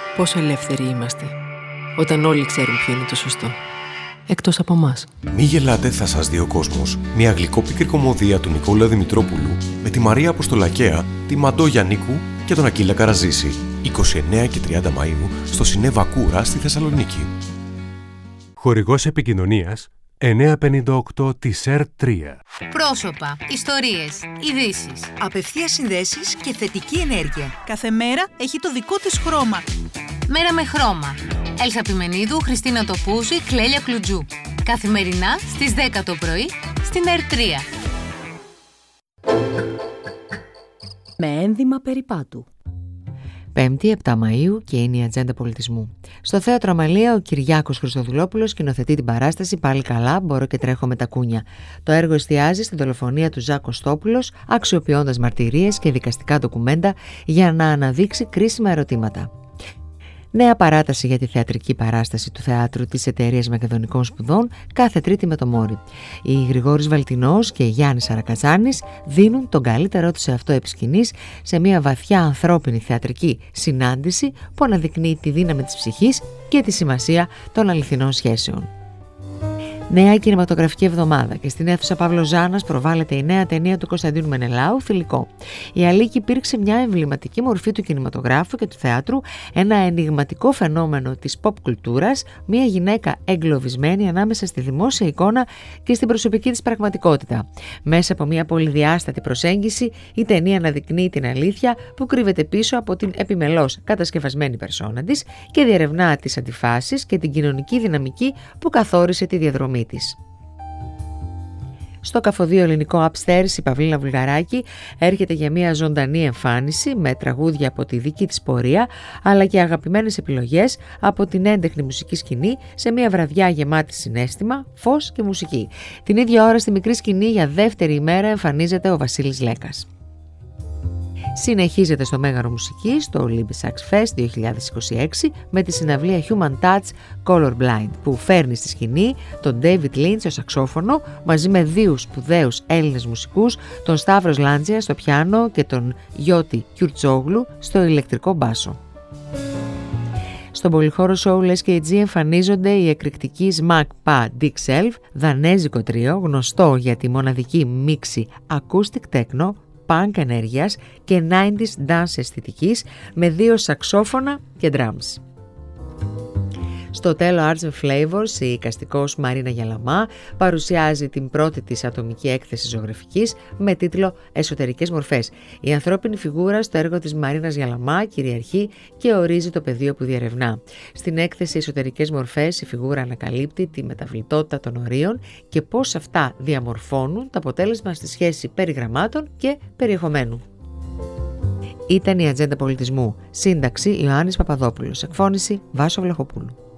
Πόσο ελεύθεροι είμαστε όταν όλοι ξέρουν ποιο είναι το σωστό. Εκτός από εμάς. Μη γελάτε, θα σας δει ο κόσμος. Μια γλυκόπικρη κομμωδία του Νικόλα Δημητρόπουλου με τη Μαρία Αποστολακαία, τη Μαντώ Γιαννίκου και τον Ακύλα Καραζήση. 29 και 30 Μαΐου στο Σινέβα Κούρα στη Θεσσαλονίκη. Χορηγός επικοινωνίας 958 της ΕΡΤ3. Πρόσωπα, ιστορίες, ειδήσεις. Απευθείας συνδέσεις και θετική ενέργεια. Κάθε μέρα έχει το δικό της χρώμα. Μέρα με χρώμα. Έλσα Πιμενίδου, Χριστίνα Τοπούζη, Κλέλια Κλουτζού. Καθημερινά στις 10 το πρωί στην ΕΡΤ3. Με ένδυμα περιπάτου. 5η 7 Μαΐου και είναι η Ατζέντα Πολιτισμού. Στο Θέατρο Αμαλία ο Κυριάκος Χριστοδουλόπουλος σκηνοθετεί την παράσταση «Πάλι καλά, μπορώ και τρέχω με τα κούνια». Το έργο εστιάζει στην δολοφονία του Ζακ Κωστόπουλος, αξιοποιώντας μαρτυρίες και δικαστικά ντοκουμέντα για να αναδείξει κρίσιμα ερωτήματα. Νέα παράταση για τη θεατρική παράσταση του θεάτρου της Εταιρείας Μακεδονικών Σπουδών κάθε Τρίτη με το Μόρι. Οι Γρηγόρης Βαλτινός και Γιάννης Αρακαζάνης δίνουν τον καλύτερό τους σε αυτό επί σκηνής σε μια βαθιά ανθρώπινη θεατρική συνάντηση που αναδεικνύει τη δύναμη της ψυχής και τη σημασία των αληθινών σχέσεων. Νέα κινηματογραφική εβδομάδα και στην αίθουσα Παύλος Ζάνας προβάλλεται η νέα ταινία του Κωνσταντίνου Μενελάου, Θηλυκό. Η Αλίκη υπήρξε μια εμβληματική μορφή του κινηματογράφου και του θεάτρου, ένα ενιγματικό φαινόμενο της pop κουλτούρας, μια γυναίκα εγκλωβισμένη ανάμεσα στη δημόσια εικόνα και στην προσωπική της πραγματικότητα. Μέσα από μια πολυδιάστατη προσέγγιση, η ταινία αναδεικνύει την αλήθεια που κρύβεται πίσω από την επιμελώς κατασκευασμένη περσόνα της και διερευνά τις αντιφάσεις και την κοινωνική δυναμική που καθόρισε τη διαδρομή της. Στο καφοδείο ελληνικό Upstairs η Παυλίνα Βουλγαράκη έρχεται για μια ζωντανή εμφάνιση με τραγούδια από τη δική της πορεία αλλά και αγαπημένες επιλογές από την έντεχνη μουσική σκηνή σε μια βραδιά γεμάτη συναίσθημα, φως και μουσική. Την ίδια ώρα στη μικρή σκηνή για δεύτερη ημέρα εμφανίζεται ο Βασίλης Λέκας. Συνεχίζεται στο Μέγαρο Μουσικής, στο Olympic Sax Fest 2026 με τη συναυλία Human Touch Colorblind που φέρνει στη σκηνή τον David Lynch στο σαξόφωνο μαζί με δύο σπουδαίους Έλληνες μουσικούς, τον Σταύρος Λάντζια στο πιάνο και τον Γιώτη Κιουρτσόγλου στο ηλεκτρικό μπάσο. Στον πολυχώρο show LSKG εμφανίζονται οι εκρηκτικοί Smack Pa Dick Self, δανέζικο τρίο γνωστό για τη μοναδική μίξη acoustic techno, punk ενέργειας και 90s dance αισθητικής με δύο σαξόφωνα και drums. Στο τέλος Arts and Flavors η εικαστικός Μαρίνα Γιαλαμά παρουσιάζει την πρώτη της ατομική έκθεση ζωγραφικής με τίτλο «Εσωτερικές μορφές». Η ανθρώπινη φιγούρα στο έργο της Μαρίνας Γιαλαμά κυριαρχεί και ορίζει το πεδίο που διερευνά. Στην έκθεση «Εσωτερικές μορφές» η φιγούρα ανακαλύπτει τη μεταβλητότητα των ορίων και πώς αυτά διαμορφώνουν το αποτέλεσμα στη σχέση περιγραμμάτων και περιεχομένου. Ήταν η Ατζέντα Πολιτισμού. Σύνταξη Ιωάννης Παπαδόπουλος. Εκφώνηση Βάσο Βλαχοπούλου.